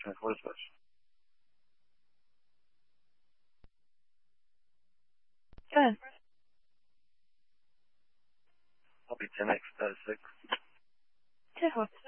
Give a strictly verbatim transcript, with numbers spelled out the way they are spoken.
Richmond for dispatch. Good. I'll be ten X uh, six. Cicho.